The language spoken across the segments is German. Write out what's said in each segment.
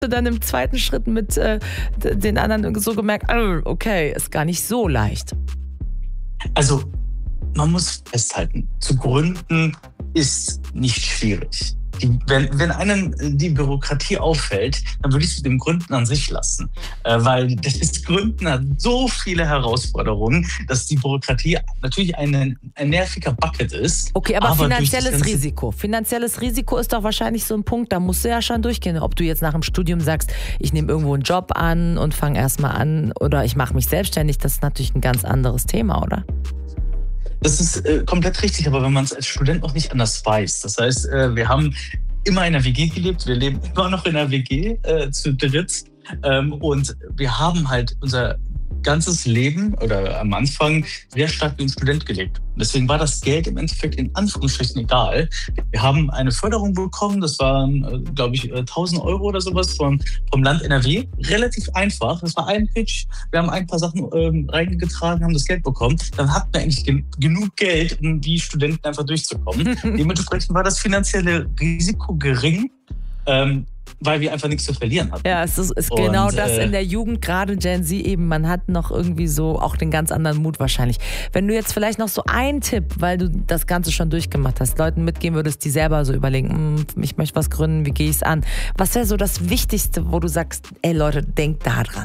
Dann im zweiten Schritt mit den anderen so gemerkt, okay, ist gar nicht so leicht. Also, man muss festhalten, zu gründen ist nicht schwierig. Wenn einem die Bürokratie auffällt, dann würde ich es mit dem Gründen an sich lassen. Weil das Gründen hat so viele Herausforderungen, dass die Bürokratie natürlich ein nerviger Bucket ist. Okay, aber finanzielles Risiko. Finanzielles Risiko ist doch wahrscheinlich so ein Punkt, da musst du ja schon durchgehen. Ob du jetzt nach dem Studium sagst, ich nehme irgendwo einen Job an und fange erstmal an oder ich mache mich selbstständig, das ist natürlich ein ganz anderes Thema, oder? Das ist komplett richtig, aber wenn man es als Student noch nicht anders weiß. Das heißt, wir haben immer in einer WG gelebt, wir leben immer noch in einer WG zu dritt und wir haben halt unser ganzes Leben oder am Anfang sehr stark wie ein Student gelebt. Deswegen war das Geld im Endeffekt in Anführungsstrichen egal. Wir haben eine Förderung bekommen, das waren, glaube ich, 1.000 Euro oder sowas vom Land NRW. Relativ einfach, das war ein Pitch. Wir haben ein paar Sachen reingetragen, haben das Geld bekommen. Dann hatten wir eigentlich genug Geld, um die Studenten einfach durchzukommen. Dementsprechend war das finanzielle Risiko gering. Weil wir einfach nichts zu verlieren hatten. Ja, es ist genau das in der Jugend, gerade Gen Z eben, man hat noch irgendwie so auch den ganz anderen Mut wahrscheinlich. Wenn du jetzt vielleicht noch so einen Tipp, weil du das Ganze schon durchgemacht hast, Leuten mitgeben würdest, die selber so überlegen, ich möchte was gründen, wie gehe ich es an? Was wäre so das Wichtigste, wo du sagst, ey Leute, denkt da dran?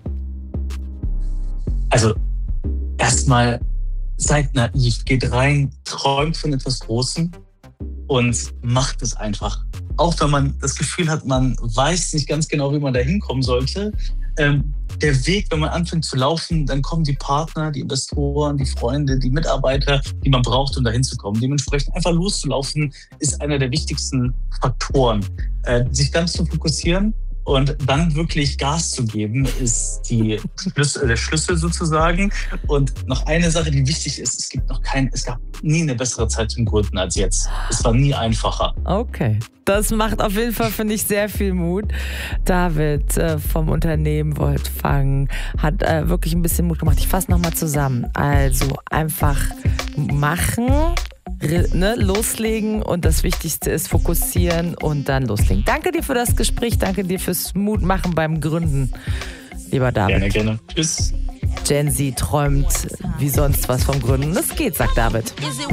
Also erstmal seid naiv, geht rein, träumt von etwas Großem und macht es einfach. Auch wenn man das Gefühl hat, man weiß nicht ganz genau, wie man da hinkommen sollte. Der Weg, wenn man anfängt zu laufen, dann kommen die Partner, die Investoren, die Freunde, die Mitarbeiter, die man braucht, um da hinzukommen. Dementsprechend einfach loszulaufen, ist einer der wichtigsten Faktoren. Sich ganz zu fokussieren und dann wirklich Gas zu geben, ist der Schlüssel sozusagen. Und noch eine Sache, die wichtig ist, es gab nie eine bessere Zeit zum Gründen als jetzt. Es war nie einfacher. Okay. Das macht auf jeden Fall, finde ich, sehr viel Mut. David vom Unternehmen Voltfang hat wirklich ein bisschen Mut gemacht. Ich fasse nochmal zusammen. Also einfach machen, loslegen und das Wichtigste ist fokussieren und dann loslegen. Danke dir für das Gespräch, danke dir fürs Mutmachen beim Gründen, lieber David. Gerne, gerne. Tschüss. Gen Z träumt wie sonst was vom Gründen. Es geht, sagt David.